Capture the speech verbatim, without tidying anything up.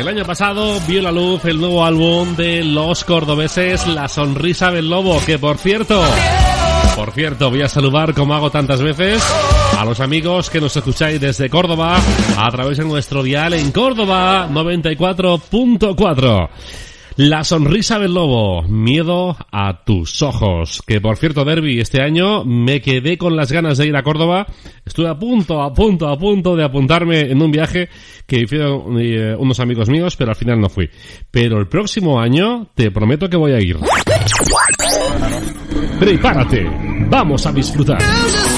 año pasado vio la luz el nuevo álbum de los cordobeses, La Sonrisa del Lobo, que por cierto, por cierto, voy a saludar, como hago tantas veces, a los amigos que nos escucháis desde Córdoba a través de nuestro dial en Córdoba noventa y cuatro punto cuatro. La Sonrisa del Lobo, Miedo a tus ojos. Que por cierto, Derby, este año me quedé con las ganas de ir a Córdoba. Estuve a punto, a punto, a punto de apuntarme en un viaje que hicieron eh, unos amigos míos, pero al final no fui. Pero el próximo año te prometo que voy a ir. Prepárate, vamos a disfrutar.